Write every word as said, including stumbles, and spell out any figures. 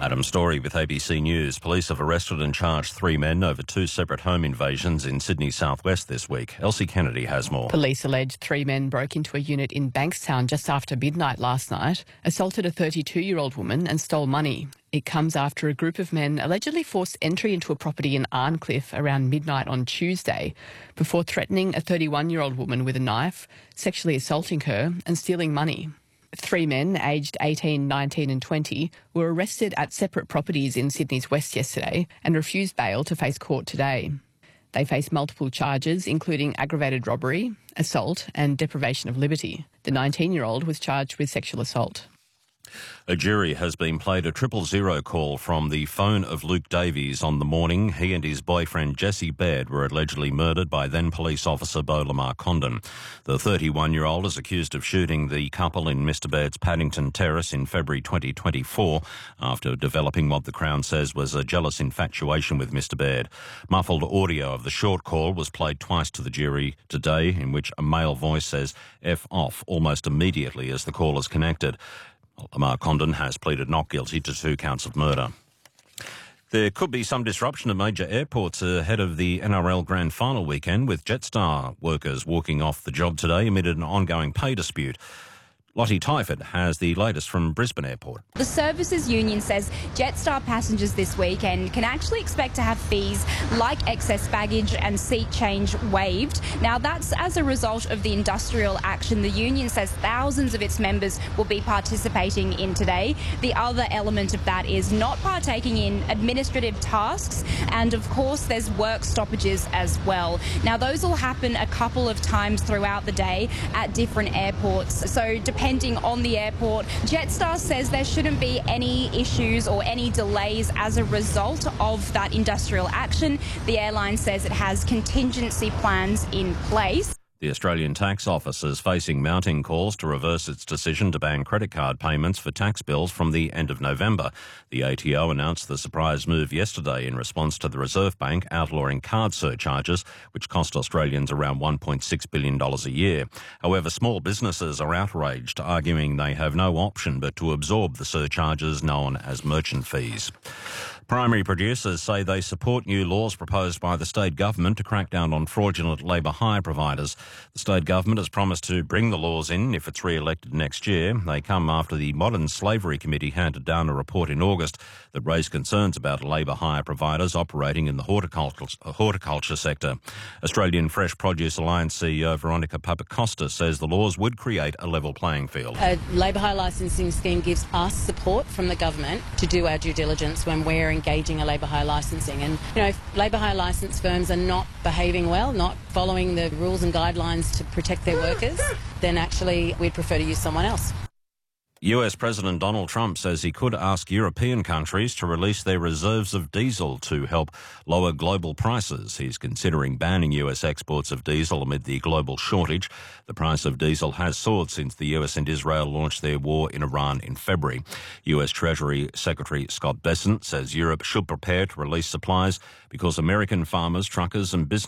Adam Story with A B C News. Police have arrested and charged three men over two separate home invasions in Sydney's southwest this week. Elsie Kennedy has more. Police allege three men broke into a unit in Bankstown just after midnight last night, assaulted a thirty-two-year-old woman and stole money. It comes after a group of men allegedly forced entry into a property in Arncliffe around midnight on Tuesday before threatening a thirty-one-year-old woman with a knife, sexually assaulting her and stealing money. Three men, aged eighteen, nineteen and twenty, were arrested at separate properties in Sydney's west yesterday and refused bail to face court today. They face multiple charges, including aggravated robbery, assault and deprivation of liberty. The nineteen-year-old was charged with sexual assault. A jury has been played a triple zero call from the phone of Luke Davies on the morning he and his boyfriend Jesse Baird were allegedly murdered by then police officer Beau Lamar Condon. The thirty-one-year-old is accused of shooting the couple in Mr Baird's Paddington Terrace in February twenty twenty-four after developing what the Crown says was a jealous infatuation with Mr Baird. Muffled audio of the short call was played twice to the jury today, in which a male voice says F off almost immediately as the call is connected. Lamar Condon has pleaded not guilty to two counts of murder. There could be some disruption at major airports ahead of the N R L Grand Final weekend, with Jetstar workers walking off the job today amid an ongoing pay dispute. Lottie Tyford has the latest from Brisbane Airport. The Services Union says Jetstar passengers this weekend can actually expect to have fees like excess baggage and seat change waived. Now, that's as a result of the industrial action the union says thousands of its members will be participating in today. The other element of that is not partaking in administrative tasks, and of course there's work stoppages as well. Now, those will happen a couple of times throughout the day at different airports. So depending on the airport, Jetstar says there shouldn't be any issues or any delays as a result of that industrial action. The airline says it has contingency plans in place. The Australian Tax Office is facing mounting calls to reverse its decision to ban credit card payments for tax bills from the end of November. The A T O announced the surprise move yesterday in response to the Reserve Bank outlawing card surcharges, which cost Australians around one point six billion dollars a year. However, small businesses are outraged, arguing they have no option but to absorb the surcharges known as merchant fees. Primary producers say they support new laws proposed by the state government to crack down on fraudulent labour hire providers. The state government has promised to bring the laws in if it's re-elected next year. They come after the Modern Slavery Committee handed down a report in August that raised concerns about labour hire providers operating in the horticulture, horticulture sector. Australian Fresh Produce Alliance C E O Veronica Papacosta says the laws would create a level playing field. A labour hire licensing scheme gives us support from the government to do our due diligence when we're engaging a labour hire licensing. And, you know, if labour hire licence firms are not behaving well, not following the rules and guidelines to protect their workers, then actually we'd prefer to use someone else. U S President Donald Trump says he could ask European countries to release their reserves of diesel to help lower global prices. He's considering banning U S exports of diesel amid the global shortage. The price of diesel has soared since the U S and Israel launched their war in Iran in February. U S Treasury Secretary Scott Bessent says Europe should prepare to release supplies because American farmers, truckers and business